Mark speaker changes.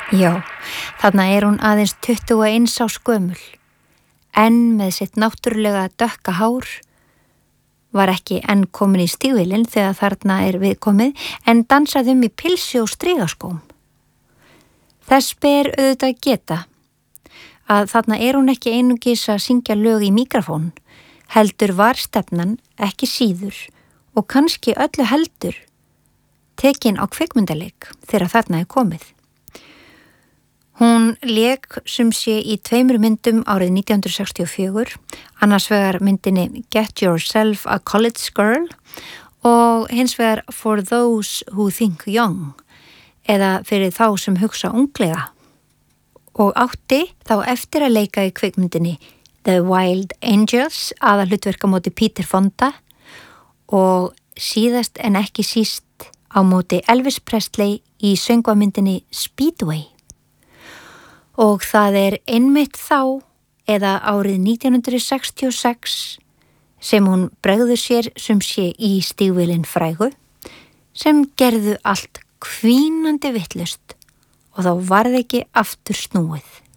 Speaker 1: Já, þarna hún aðeins 21 árs gömul, enn með sitt náttúrulega dökka hár, var ekki enn komin í stígvélin þegar þarna viðkomið, en dansaði í pilsi og strigaskóm. Þess ber auðvitað geta að þarna hún ekki einungis að syngja lög í míkrafón, heldur var stefnan ekki síður og kannski öllu heldur tekin á kvikmyndaleik þegar þarna komið. Hún lék sum sé í 2 myndum árið 1964, annars vegar myndinni Get Yourself a College Girl og hins vegar For Those Who Think Young, eða fyrir þá sem hugsa unglega. Og átti þá eftir að leika í kvikmyndinni The Wild Angels, aðalhlutverk á móti Peter Fonda, og síðast en ekki síst á móti Elvis Presley í söngvamyndinni Speedway. Og það einmitt þá, eða árið 1966, sem hún bregður sér sum sé í stígvélin frægu, sem gerðu allt hvínandi vitlaust og þá varð ekki aftur snúið.